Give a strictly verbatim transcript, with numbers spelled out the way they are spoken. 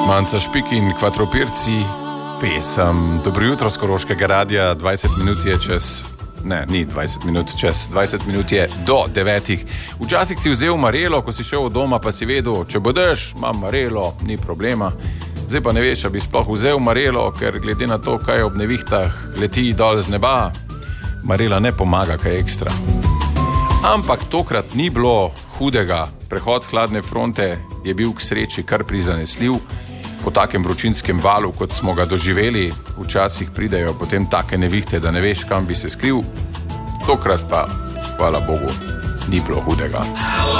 Manca Špik in Kvadropirci, pesem Dobro jutro z Koroškega radia, dvajset minut je čez, ne, ni dvajset minut čez, dvajset minut je do devetih. Včasih si vzel marelo, ko si šel od doma, pa si vedel, če bodeš, imam marelo, ni problema. Zdaj pa ne veš, a bi sploh vzel marelo, ker glede na to, kaj ob nevihtah leti dol z neba, marela ne pomaga kaj ekstra. Ampak tokrat ni bilo hudega. Prehod hladne fronte je bil k sreči kar prizanesljiv. Po takem vročinskem valu, kot smo ga doživeli, včasih pridejo potem take nevihte, da ne veš, kam bi se skril. Tokrat pa, hvala Bogu, ni bilo hudega.